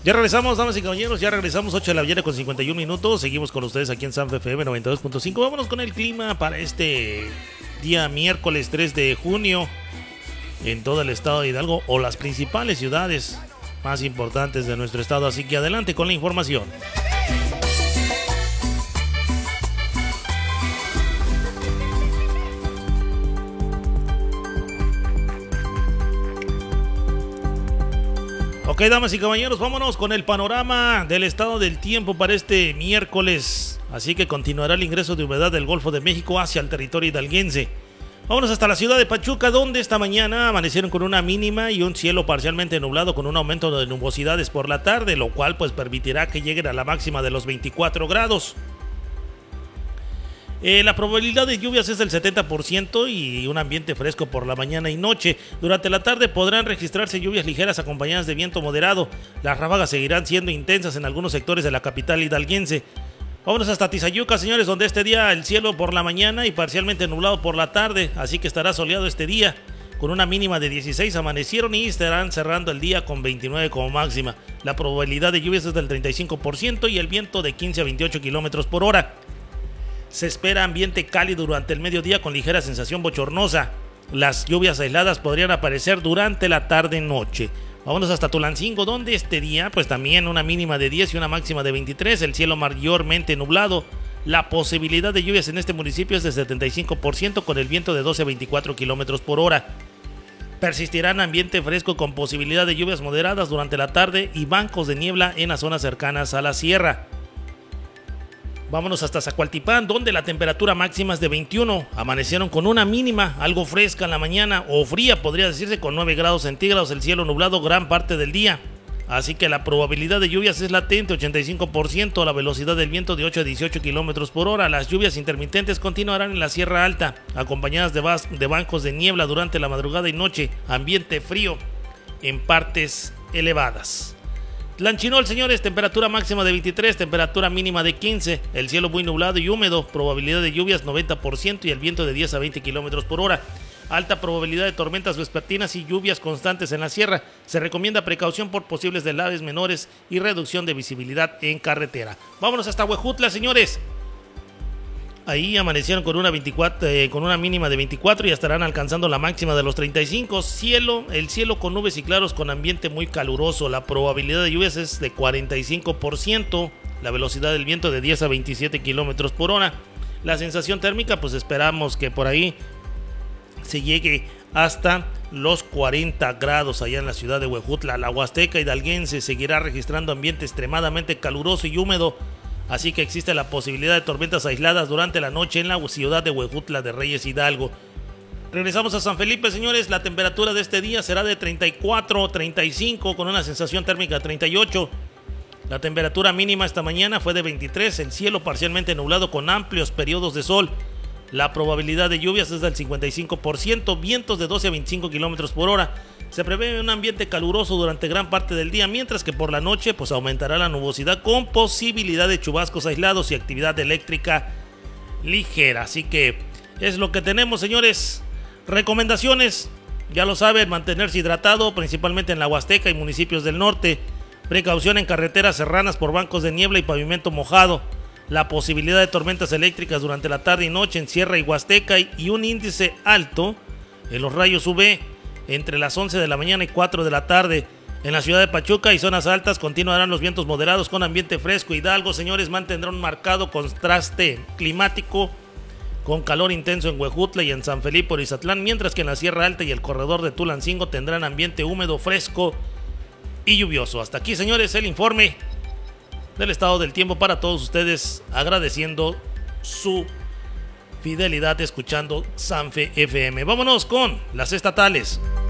Ya regresamos, damas y caballeros, ya regresamos 8 de la mañana con 51 minutos. Seguimos con ustedes aquí en Sanfe FM 92.5. Vámonos con el clima para este día miércoles 3 de junio en todo el estado de Hidalgo o las principales ciudades más importantes de nuestro estado. Así que adelante con la información. Ok, damas y caballeros, vámonos con el panorama del estado del tiempo para este miércoles. Así que continuará el ingreso de humedad del Golfo de México hacia el territorio hidalguense. Vámonos hasta la ciudad de Pachuca, donde esta mañana amanecieron con una mínima y un cielo parcialmente nublado con un aumento de nubosidades por la tarde, lo cual pues permitirá que lleguen a la máxima de los 24 grados. La probabilidad de lluvias es del 70% y un ambiente fresco por la mañana y noche. Durante la tarde podrán registrarse lluvias ligeras acompañadas de viento moderado. Las ráfagas seguirán siendo intensas en algunos sectores de la capital hidalguense. Vámonos hasta Tizayuca, señores, donde este día el cielo por la mañana y parcialmente nublado por la tarde, así que estará soleado este día. Con una mínima de 16 amanecieron y estarán cerrando el día con 29 como máxima. La probabilidad de lluvias es del 35% y el viento de 15 a 28 kilómetros por hora. Se espera ambiente cálido durante el mediodía con ligera sensación bochornosa. Las lluvias aisladas podrían aparecer durante la tarde-noche. Vámonos hasta Tulancingo, donde este día pues también una mínima de 10 y una máxima de 23, el cielo mayormente nublado. La posibilidad de lluvias en este municipio es de 75% con el viento de 12 a 24 kilómetros por hora. Persistirán ambiente fresco con posibilidad de lluvias moderadas durante la tarde y bancos de niebla en las zonas cercanas a la sierra. Vámonos hasta Zacualtipán, donde la temperatura máxima es de 21. Amanecieron con una mínima, algo fresca en la mañana, o fría podría decirse, con 9 grados centígrados, el cielo nublado gran parte del día. Así que la probabilidad de lluvias es latente, 85%, la velocidad del viento de 8 a 18 kilómetros por hora. Las lluvias intermitentes continuarán en la Sierra Alta, acompañadas de bancos de niebla durante la madrugada y noche, ambiente frío en partes elevadas. Tlanchinol, señores, temperatura máxima de 23, temperatura mínima de 15, el cielo muy nublado y húmedo, probabilidad de lluvias 90% y el viento de 10 a 20 kilómetros por hora. Alta probabilidad de tormentas vespertinas y lluvias constantes en la sierra. Se recomienda precaución por posibles deslaves menores y reducción de visibilidad en carretera. Vámonos hasta Huejutla, señores. Ahí amanecieron con una mínima de 24 y estarán alcanzando la máxima de los 35. El cielo con nubes y claros con ambiente muy caluroso. La probabilidad de lluvias es de 45%. La velocidad del viento de 10 a 27 kilómetros por hora. La sensación térmica, pues esperamos que por ahí se llegue hasta los 40 grados allá en la ciudad de Huejutla. La Huasteca hidalguense seguirá registrando ambiente extremadamente caluroso y húmedo. Así que existe la posibilidad de tormentas aisladas durante la noche en la ciudad de Huejutla de Reyes Hidalgo. Regresamos a San Felipe, señores. La temperatura de este día será de 34, 35 con una sensación térmica de 38. La temperatura mínima esta mañana fue de 23, el cielo parcialmente nublado con amplios periodos de sol. La probabilidad de lluvias es del 55%, vientos de 12 a 25 kilómetros por hora. Se prevé un ambiente caluroso durante gran parte del día, mientras que por la noche pues aumentará la nubosidad con posibilidad de chubascos aislados y actividad eléctrica ligera. Así que es lo que tenemos, señores. Recomendaciones, ya lo saben, mantenerse hidratado, principalmente en la Huasteca y municipios del norte. Precaución en carreteras serranas por bancos de niebla y pavimento mojado. La posibilidad de tormentas eléctricas durante la tarde y noche en Sierra y Huasteca y un índice alto en los rayos UV entre las 11 de la mañana y 4 de la tarde. En la ciudad de Pachuca y zonas altas continuarán los vientos moderados con ambiente fresco. Hidalgo, señores, mantendrá un marcado contraste climático con calor intenso en Huejutla y en San Felipe Orizatlán, mientras que en la Sierra Alta y el corredor de Tulancingo tendrán ambiente húmedo, fresco y lluvioso. Hasta aquí, señores, el informe del estado del tiempo para todos ustedes, agradeciendo su fidelidad escuchando Sanfe FM. Vámonos con las estatales.